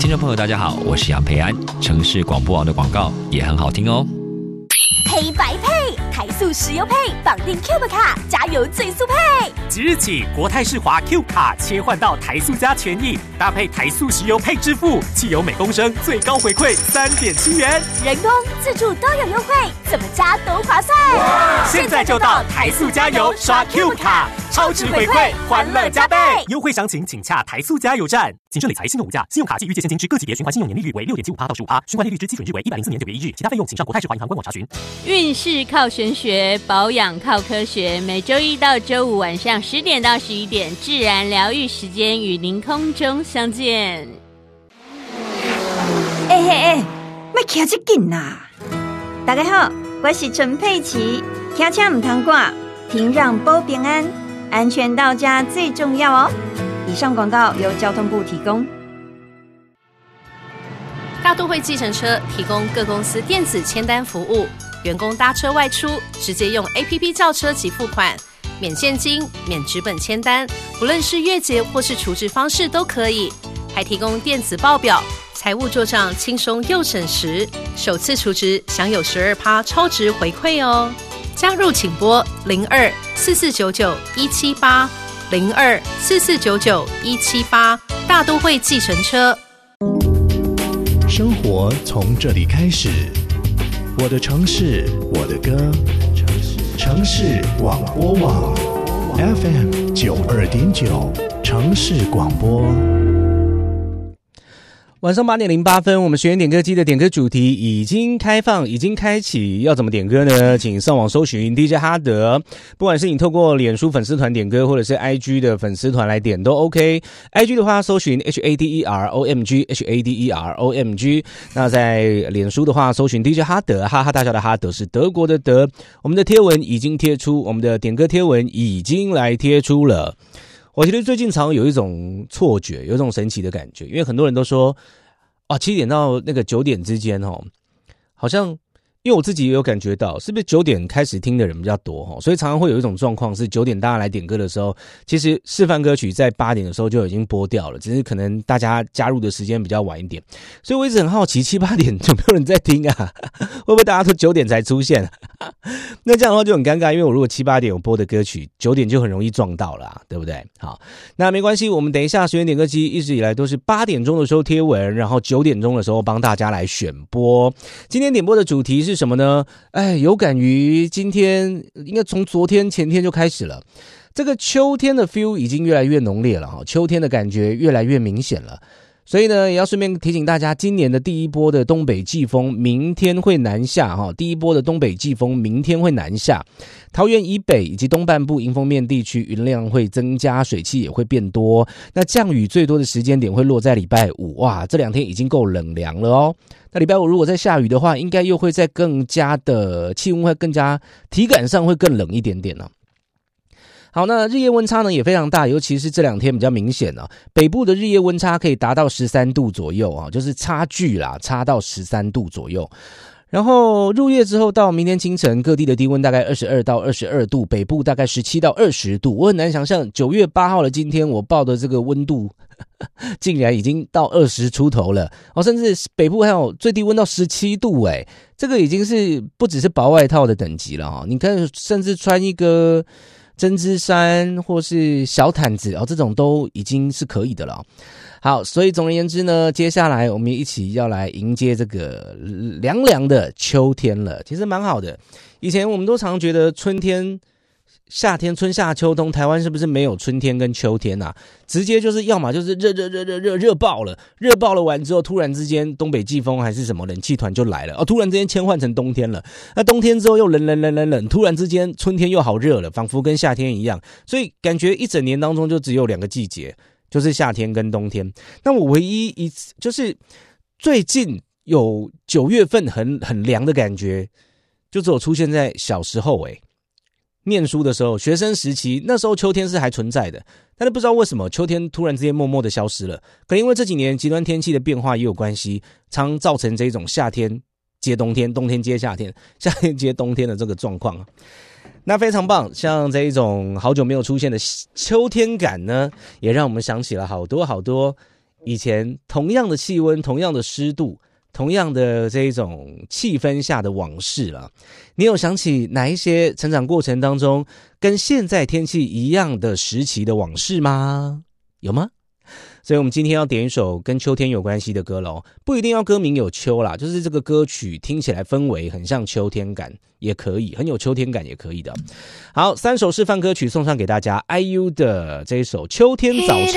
听众朋友大家好，我是杨培安。城市广播网的广告也很好听哦。 配白配，台塑石油配，绑定 Cube 卡，加油最速配。 即日起，国泰世华 Q 卡切换到台塑加权益，搭配台塑石油配支付，汽油每公升最高回馈3.7元， 人工、自助都有优惠，怎么加都划算。 现在就到台塑加油刷 Q 卡，超值回馈，欢乐加倍。优惠详情请洽台塑加油站。谨慎理财，信用无价，信用卡及预借现金之各级别循环信用年利率为6.75%到15%，循环利率之基准日为104年9月1日，其他费用请上国泰世华银行官网查询。 运势靠玄学，保养靠科学。每周一到周五晚上10点到11点，自然疗愈时间与您空中相见。 莫骑这紧啦！大家好，我是陈佩琪，骑车唔通赶，停让保平安，安全到家最重要哦。以上广告由交通部提供。 大都会计程车提供各公司电子签单服务，员工搭车外出直接用 APP 叫车及付款，免现金、免纸本签单，不论是月结或是储值方式都可以，还提供电子报表，财务做账轻松又省时，首次储值享有12%超值回馈哦。加入请拨02-4499-178 02-4499-178，大都会计程车。 生活从这里开始，我的城市，我的歌，城市广播网 FM 92.9，城市广播。 晚上8点08分，我们学员点歌机的点歌主题已经开放，已经开启。要怎么点歌呢？请上网搜寻 DJ 哈德，不管是你透过脸书粉丝团点歌，或者是 IG 的粉丝团来点都 OK。IG 的话，搜寻 HADEROMG HADEROMG。那在脸书的话，搜寻 DJ 哈德，哈哈大笑的哈德是德国的德。我们的贴文已经贴出，我们的点歌贴文已经来贴出了。我觉得最近常有一种错觉，有一种神奇的感觉，因为很多人都说7点到那个9点之间好像因为我自己也有感觉到，是不是9点开始听的人比较多所以常常会有一种状况是9点大家来点歌的时候，其实示范歌曲在8点的时候就已经播掉了，只是可能大家加入的时间比较晚一点，所以我一直很好奇7、8点有没有人在听啊？会不会大家都9点才出现？那这样的话就很尴尬，因为我如果7、8点有播的歌曲，9点就很容易撞到了对不对？好，那没关系，我们等一下学员点歌机一直以来都是8点钟的时候贴文，然后9点钟的时候帮大家来选播。今天点播的主题是什么呢？有感于今天应该从昨天前天就开始了，这个秋天的 feel 已经越来越浓烈了秋天的感觉越来越明显了。所以呢，也要顺便提醒大家，今年的第一波的东北季风明天会南下第一波的东北季风明天会南下，桃园以北以及东半部迎风面地区云量会增加，水汽也会变多。那降雨最多的时间点会落在礼拜五，哇，这2天已经够冷凉了那礼拜五如果再下雨的话，应该又会再更加的气温会更加体感上会更冷一点点好，那日夜温差呢也非常大，尤其是这2天比较明显北部的日夜温差可以达到13度左右就是差距啦，差到13度左右。然后入夜之后到明天清晨，各地的低温大概22到22度，北部大概17到20度。我很难想象9月8号的今天我报的这个温度竟然已经到20出头了甚至北部还有最低温到17度这个已经是不只是薄外套的等级了你看甚至穿一个针织衫或是小毯子这种都已经是可以的了好，所以总而言之呢，接下来我们一起要来迎接这个凉凉的秋天了，其实蛮好的。以前我们都常觉得春天、夏天、春夏秋冬，台湾是不是没有春天跟秋天直接就是要么就是热爆了，热爆了完之后，突然之间东北季风还是什么冷气团就来了突然之间切换成冬天了，那冬天之后又冷，突然之间春天又好热了，仿佛跟夏天一样，所以感觉一整年当中就只有2个季节，就是夏天跟冬天。那我唯一一次就是最近有9月份很凉的感觉，就只有出现在小时候念书的时候，学生时期，那时候秋天是还存在的，但是不知道为什么秋天突然之间默默的消失了，可能因为这几年极端天气的变化也有关系，常造成这种夏天接冬天，冬天接夏天，夏天接冬天的这个状况那非常棒，像这一种好久没有出现的秋天感呢，也让我们想起了好多以前同样的气温、同样的湿度、同样的这一种气氛下的往事了。你有想起哪一些成长过程当中跟现在天气一样的时期的往事吗？有吗？所以我们今天要点一首跟秋天有关系的歌咯，不一定要歌名有秋啦，就是这个歌曲听起来氛围很像秋天感也可以，很有秋天感也可以的。好，3首示范歌曲送上给大家， IU 的这一首《秋天早晨》。